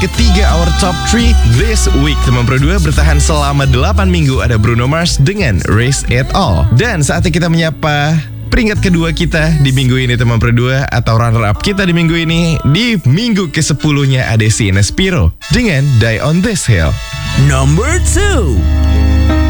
ketiga our top 3 this week. Teman Pro 2 bertahan selama 8 minggu ada Bruno Mars dengan Raise It All. Dan saatnya kita menyapa peringkat kedua kita di minggu ini teman Pro 2 atau runner up kita di minggu ini. Di minggu ke-10-nya ada si Nespiro dengan Die on This Hill. Number 2.